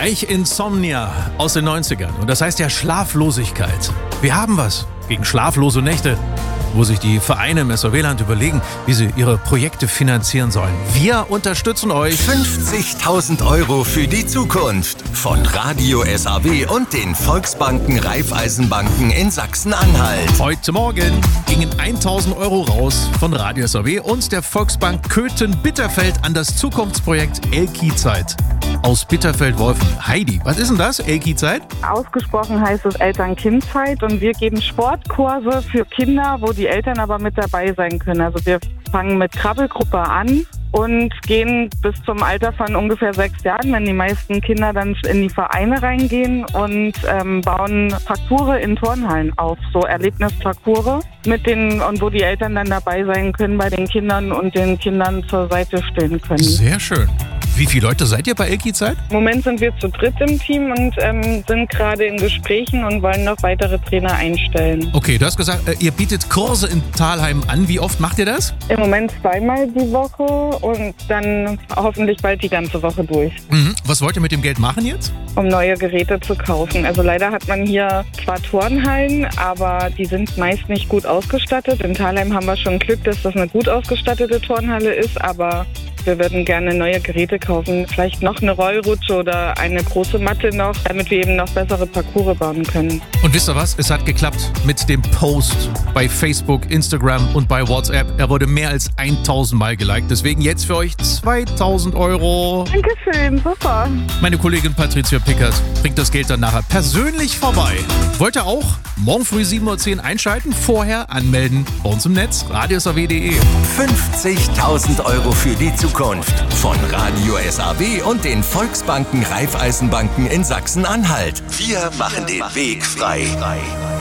Reich Insomnia aus den 90ern. Und das heißt ja Schlaflosigkeit. Wir haben was gegen schlaflose Nächte, wo sich die Vereine im SAW-Land überlegen, wie sie ihre Projekte finanzieren sollen. Wir unterstützen euch. 50.000 € für die Zukunft von Radio SAW und den Volksbanken Raiffeisenbanken in Sachsen-Anhalt. Heute Morgen gingen 1.000 € raus von Radio SAW und der Volksbank Köthen-Bitterfeld an das Zukunftsprojekt Elki-Zeit aus Bitterfeld-Wolfen. Heidi, was ist denn das, Elki-Zeit? Ausgesprochen heißt es Eltern-Kind-Zeit und wir geben Sportkurse für Kinder, wo die Eltern aber mit dabei sein können. Also wir fangen mit Krabbelgruppe an und gehen bis zum Alter von ungefähr 6 Jahren, wenn die meisten Kinder dann in die Vereine reingehen und bauen Parcours in Turnhallen auf, so Erlebnisparcours und wo die Eltern dann dabei sein können bei den Kindern und den Kindern zur Seite stehen können. Sehr schön. Wie viele Leute seid ihr bei Elki-Zeit? Im Moment sind wir zu dritt im Team und sind gerade in Gesprächen und wollen noch weitere Trainer einstellen. Okay, du hast gesagt, ihr bietet Kurse in Thalheim an. Wie oft macht ihr das? Im Moment 2-mal die Woche und dann hoffentlich bald die ganze Woche durch. Was wollt ihr mit dem Geld machen jetzt? Um neue Geräte zu kaufen. Also leider hat man hier zwar Turnhallen, aber die sind meist nicht gut ausgestattet. In Thalheim haben wir schon Glück, dass das eine gut ausgestattete Turnhalle ist, aber wir würden gerne neue Geräte kaufen, vielleicht noch eine Rollrutsche oder eine große Matte noch, damit wir eben noch bessere Parcours bauen können. Und wisst ihr was? Es hat geklappt mit dem Post bei Facebook, Instagram und bei WhatsApp. Er wurde mehr als 1.000 Mal geliked. Deswegen jetzt für euch 2.000 €. Dankeschön, super. Meine Kollegin Patricia Pickert bringt das Geld dann nachher persönlich vorbei. Wollt ihr auch morgen früh 7:10 Uhr einschalten? Vorher anmelden bei uns im Netz, radiosaw.de. 50.000 € für die Zukunft von Radio SAW und den Volksbanken Raiffeisenbanken in Sachsen-Anhalt. Wir machen den Weg frei.